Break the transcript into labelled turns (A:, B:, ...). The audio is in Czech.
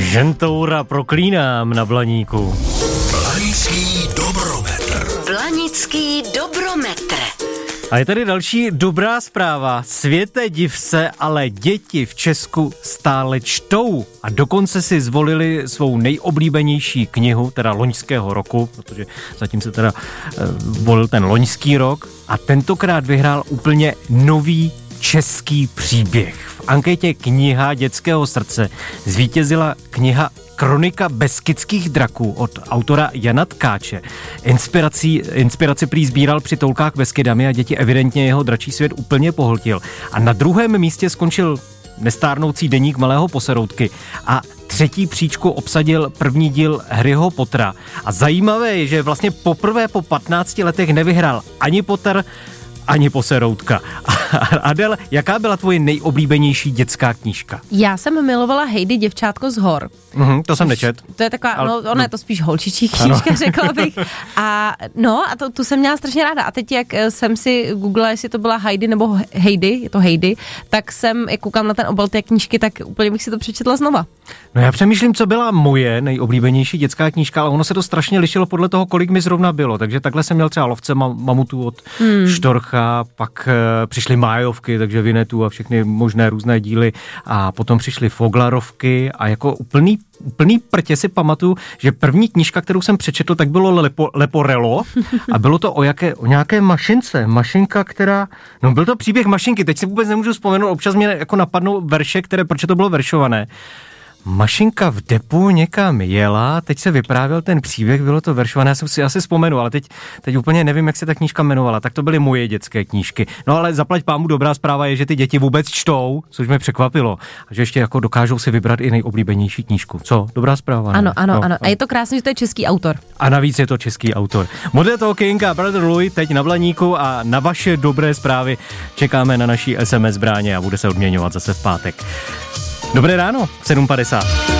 A: Žentoura proklínám na Blaníku.
B: Blanický dobrometr.
C: Blanický dobrometr.
A: A je tady další dobrá zpráva. Světe div se, ale děti v Česku stále čtou. A dokonce si zvolili svou nejoblíbenější knihu, teda loňského roku, protože zatím se teda volil ten loňský rok. A tentokrát vyhrál úplně nový český příběh. V anketě Kniha dětského srdce zvítězila kniha Kronika beskydských draků od autora Jana Tkáče. Inspiraci prý sbíral při toulkách Beskydami a děti evidentně jeho dračí svět úplně pohltil. A na druhém místě skončil nestárnoucí deník malého poseroutky a třetí příčku obsadil první díl Harryho Pottera. A zajímavé je, že vlastně poprvé po 15 letech nevyhrál ani Potter, ani poseroutka. Adel, jaká byla tvoje nejoblíbenější dětská knížka?
D: Já jsem milovala Heidi, děvčátko z hor.
A: To jsem nečet.
D: To je taková, ona je to spíš holčičí knížka, řekla bych. A tu jsem měla strašně ráda. A teď, jak jsem si googlila, jestli to byla Heidi nebo Heidi, je to Heidi, tak jak koukám na ten obal té knížky, tak úplně bych si to přečetla znova.
A: No já přemýšlím, co byla moje nejoblíbenější dětská knížka, ale ono se to strašně lišilo podle toho, kolik mi zrovna bylo. Takže takhle jsem měl třeba Lovce mamutů od Štorcha, pak přišly Májovky, takže Vinetu a všechny možné různé díly a potom přišly Foglarovky a jako úplný prtě si pamatuju, že první knížka, kterou jsem přečetl, tak bylo Leporello a bylo to o nějaké mašince. Mašinka, byl to příběh mašinky, teď si vůbec nemůžu vzpomenout, občas mě jako napadnou verše, proč to bylo veršované. Mašinka v depu někam jela, teď se vyprávěl ten příběh, bylo to veršované, já jsem si asi vzpomenu, ale teď úplně nevím, jak se ta knížka jmenovala, tak to byly moje dětské knížky. No ale zaplať pámu, dobrá zpráva je, že ty děti vůbec čtou, což mě překvapilo, a že ještě jako dokážou si vybrat i nejoblíbenější knížku. Co? Dobrá zpráva. Ne?
D: Ano. A je to krásné, že to je český autor.
A: A navíc je to český autor. Model Talking a Brother Louis teď na Blaníku a na vaše dobré zprávy čekáme na naší SMS bráně a bude se odměňovat zase v pátek. Dobré ráno, 7:50.